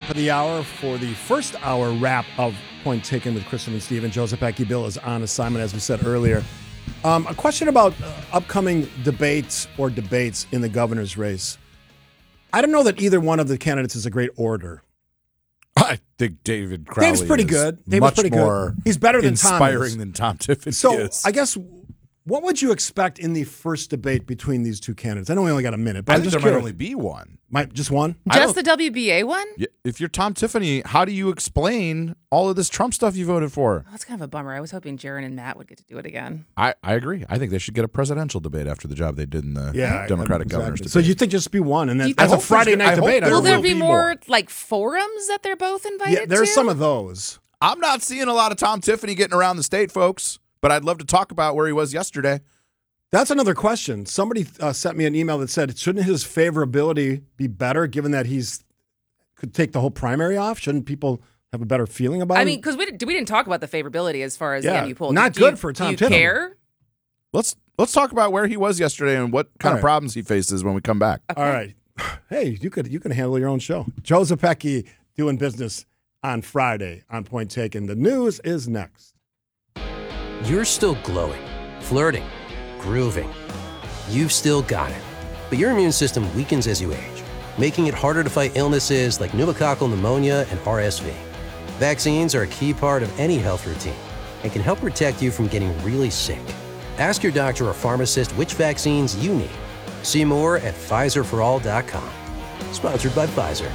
of the hour for the first hour wrap of Point Taken with Kristen and Steven. Joe Zepecki Bill is on assignment, as we said earlier. A question about upcoming debates in the governor's race. I don't know that either one of the candidates is a great orator. I think David Crowley Dave's pretty good. He's better than Tom. Inspiring than Tom Tiffany So is. I guess, what would you expect in the first debate between these two candidates? I know we only got a minute, but I I'm think just there might curious. only be one. Just one? Just the WBA one? If you're Tom Tiffany, how do you explain all of this Trump stuff you voted for? Oh, that's kind of a bummer. I was hoping Jaron and Matt would get to do it again. I agree. I think they should get a presidential debate after the job they did in the Democratic governor's debate. So you think just be one, and then You as think- a Friday night debate, Will there will be more like forums that they're both invited to? Yeah, there's some of those. I'm not seeing a lot of Tom Tiffany getting around the state, folks, but I'd love to talk about where he was yesterday. That's another question. Somebody sent me an email that said, shouldn't his favorability be better given that could take the whole primary off? Shouldn't people have a better feeling about it? I mean, because we didn't talk about the favorability as far as the MU poll. Not good for Tom Tiffany. Tiffany. Do you care? Let's talk about where he was yesterday and what kind of problems he faces when we come back. All right. Hey, you can handle your own show. Joe Zepecki doing business on Friday on Point Taken. The news is next. You're still glowing, flirting, grooving. You've still got it. But your immune system weakens as you age, making it harder to fight illnesses like pneumococcal pneumonia and RSV. Vaccines are a key part of any health routine and can help protect you from getting really sick. Ask your doctor or pharmacist which vaccines you need. See more at PfizerForAll.com. Sponsored by Pfizer.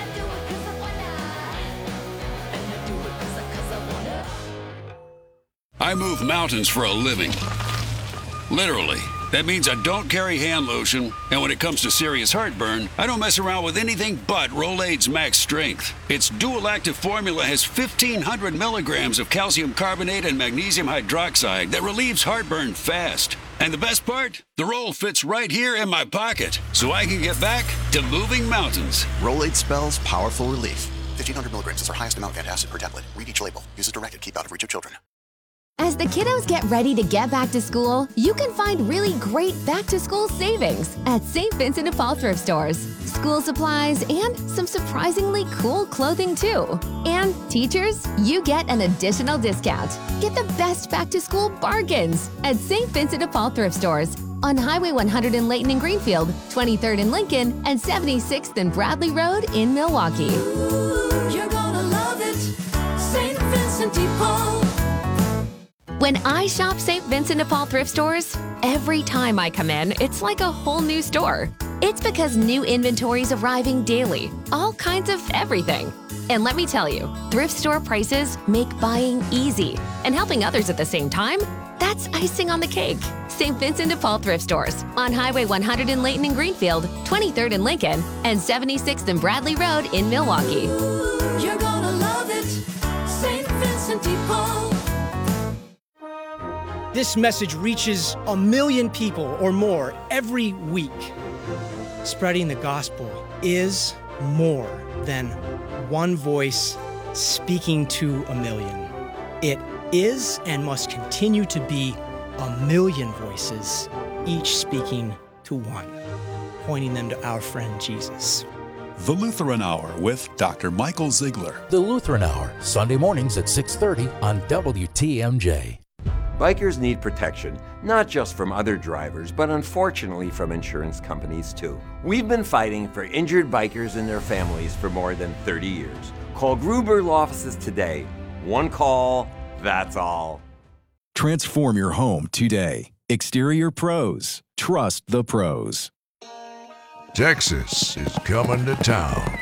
I move mountains for a living. Literally. That means I don't carry hand lotion, and when it comes to serious heartburn, I don't mess around with anything but Rolaids Max Strength. Its dual active formula has 1,500 milligrams of calcium carbonate and magnesium hydroxide that relieves heartburn fast. And the best part? The roll fits right here in my pocket, so I can get back to moving mountains. Rolaids spells powerful relief. 1,500 milligrams is our highest amount of antacid per tablet. Read each label. Use as directed. Keep out of reach of children. As the kiddos get ready to get back to school, you can find really great back-to-school savings at St. Vincent de Paul thrift stores. School supplies and some surprisingly cool clothing too. And teachers, you get an additional discount. Get the best back-to-school bargains at St. Vincent de Paul thrift stores on Highway 100 in Layton and Greenfield, 23rd in Lincoln, and 76th and Bradley Road in Milwaukee. Ooh, you're gonna love it, St. Vincent de Paul. When I shop St. Vincent de Paul thrift stores, every time I come in, it's like a whole new store. It's because new inventory's arriving daily, all kinds of everything. And let me tell you, thrift store prices make buying easy. And helping others at the same time, that's icing on the cake. St. Vincent de Paul thrift stores on Highway 100 in Layton and Greenfield, 23rd in Lincoln, and 76th and Bradley Road in Milwaukee. Ooh, you're gonna love it, St. Vincent de Paul. This message reaches 1 million people or more every week. Spreading the gospel is more than one voice speaking to 1 million. It is and must continue to be 1 million voices, each speaking to one, pointing them to our friend Jesus. The Lutheran Hour with Dr. Michael Ziegler. The Lutheran Hour, Sunday mornings at 6:30 on WTMJ. Bikers need protection, not just from other drivers, but unfortunately from insurance companies too. We've been fighting for injured bikers and their families for more than 30 years. Call Gruber Law Offices today. One call, that's all. Transform your home today. Exterior Pros. Trust the pros. Texas is coming to town.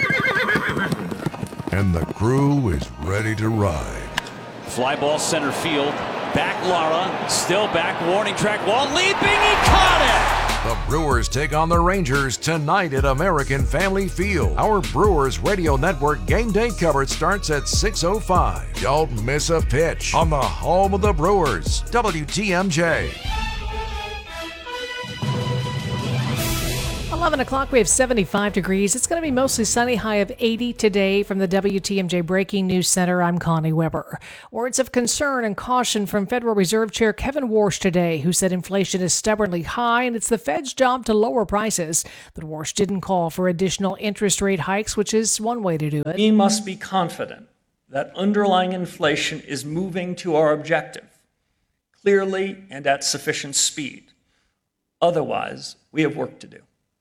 And the crew is ready to ride. Fly ball center field. Back Lara, still back, warning track wall, leaping, he caught The Brewers take on the Rangers tonight at American Family Field. Our Brewers Radio Network game day coverage starts at 6:05. Don't miss a pitch on the home of the Brewers, WTMJ. 11 o'clock, we have 75 degrees. It's going to be mostly sunny, high of 80 today. From the WTMJ Breaking News Center, I'm Connie Weber. Words of concern and caution from Federal Reserve Chair Kevin Warsh today, who said inflation is stubbornly high and it's the Fed's job to lower prices. But Warsh didn't call for additional interest rate hikes, which is one way to do it. We must be confident that underlying inflation is moving to our objective clearly and at sufficient speed. Otherwise, we have work to do.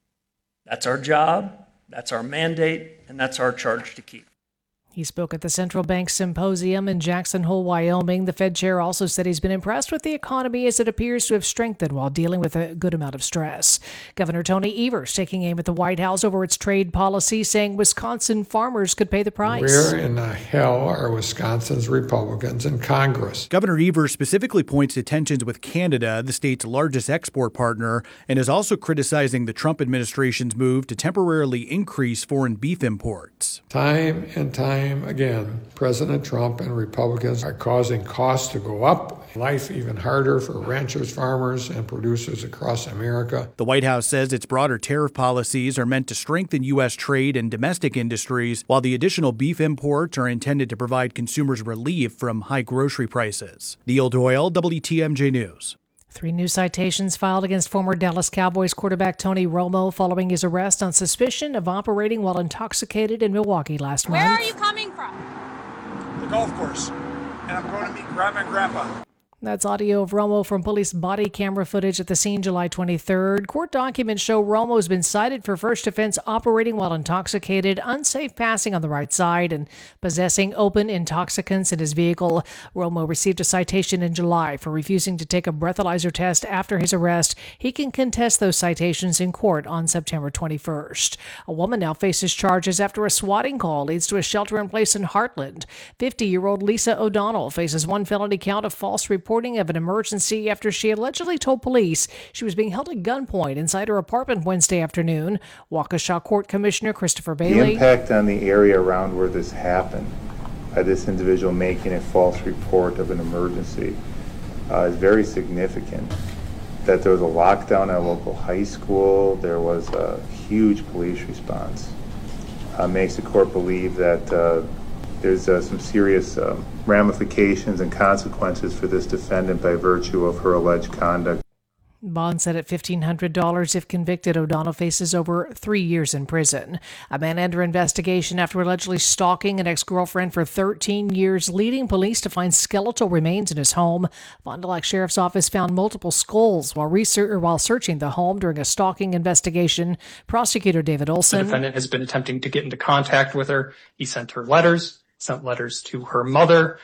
That's our job, that's our mandate, and that's our charge to keep. He spoke at the Central Bank Symposium in Jackson Hole, Wyoming. The Fed chair also said he's been impressed with the economy as it appears to have strengthened while dealing with a good amount of stress. Governor Tony Evers taking aim at the White House over its trade policy, saying Wisconsin farmers could pay the price. Where in the hell are Wisconsin's Republicans in Congress? Governor Evers specifically points to tensions with Canada, the state's largest export partner, and is also criticizing the Trump administration's move to temporarily increase foreign beef imports. Time and time again, President Trump and Republicans are causing costs to go up, life even harder for ranchers, farmers, and producers across America. The White House says its broader tariff policies are meant to strengthen U.S. trade and domestic industries, while the additional beef imports are intended to provide consumers relief from high grocery prices. Neil Doyle, WTMJ News. 3 new citations filed against former Dallas Cowboys quarterback Tony Romo following his arrest on suspicion of operating while intoxicated in Milwaukee last month. Where are you coming from? The golf course. And I'm going to meet Grandma and Grandpa. That's audio of Romo from police body camera footage at the scene July 23rd. Court documents show Romo's been cited for first offense operating while intoxicated, unsafe passing on the right side, and possessing open intoxicants in his vehicle. Romo received a citation in July for refusing to take a breathalyzer test after his arrest. He can contest those citations in court on September 21st. A woman now faces charges after a swatting call leads to a shelter-in-place in Heartland. 50-year-old Lisa O'Donnell faces 1 felony count of false reporting of an emergency after she allegedly told police she was being held at gunpoint inside her apartment Wednesday afternoon. Waukesha Court Commissioner Christopher Bailey. The impact on the area around where this happened by this individual making a false report of an emergency is very significant. That there was a lockdown at a local high school, there was a huge police response. Makes the court believe that there's some serious ramifications and consequences for this defendant by virtue of her alleged conduct. Bond set at $1,500 if convicted. O'Donnell faces over 3 years in prison. A man under investigation after allegedly stalking an ex-girlfriend for 13 years, leading police to find skeletal remains in his home. Fond du Lac Sheriff's Office found multiple skulls while searching the home during a stalking investigation. Prosecutor David Olson. The defendant has been attempting to get into contact with her. He sent her letters, sent letters to her mother,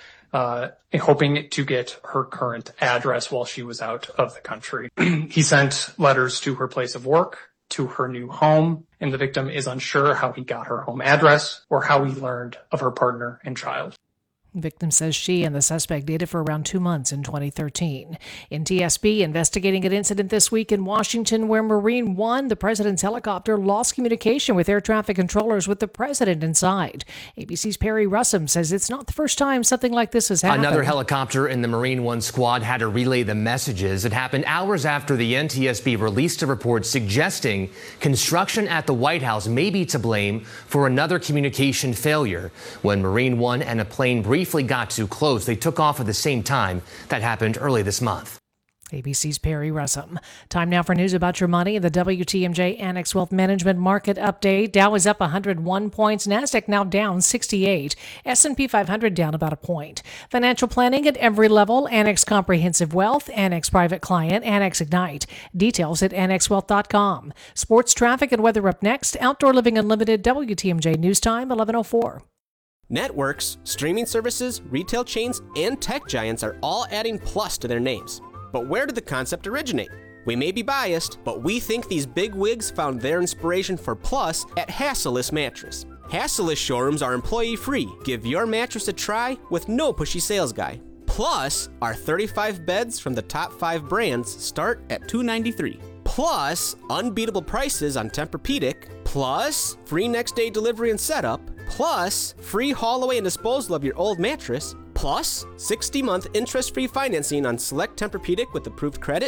hoping to get her current address while she was out of the country. He sent letters to her place of work, to her new home, and the victim is unsure how he got her home address or how he learned of her partner and child. The victim says she and the suspect dated for around 2 months in 2013. NTSB investigating an incident this week in Washington where Marine One, the president's helicopter, lost communication with air traffic controllers with the president inside. ABC's Perry Russum says it's not the first time something like this has happened. Another helicopter in the Marine One squad had to relay the messages. It happened hours after the NTSB released a report suggesting construction at the White House may be to blame for another communication failure. When Marine One and a plane briefly got too close, they took off at the same time. That happened early this month. ABC's Perry Russum. Time now for news about your money. The WTMJ Annex Wealth Management Market Update. Dow is up 101 points. NASDAQ now down 68. S&P 500 down about a point. Financial planning at every level. Annex Comprehensive Wealth, Annex Private Client, Annex Ignite. Details at annexwealth.com. Sports, traffic, and weather up next. Outdoor Living Unlimited, WTMJ News Time, 11:04. Networks, streaming services, retail chains, and tech giants are all adding Plus to their names. But where did the concept originate? We may be biased, but we think these big wigs found their inspiration for Plus at Hassellus Mattress. Hassellus showrooms are employee-free. Give your mattress a try with no pushy sales guy. Plus, our 35 beds from the top 5 brands start at $293. Plus, unbeatable prices on Tempur-Pedic. Plus, free next-day delivery and setup. Plus, free haul away and disposal of your old mattress. Plus, 60-month interest-free financing on select Tempur-Pedic with approved credit.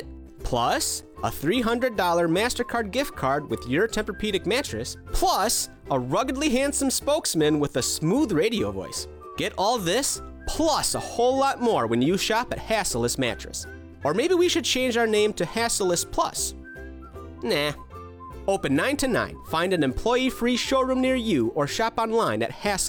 plus a $300 MasterCard gift card with your Tempur-Pedic mattress, plus a ruggedly handsome spokesman with a smooth radio voice. Get all this, plus a whole lot more when you shop at Hassellus Mattress. Or maybe we should change our name to Hassellus Plus. Nah. Open 9 to 9. Find an employee-free showroom near you or shop online at Hassellus.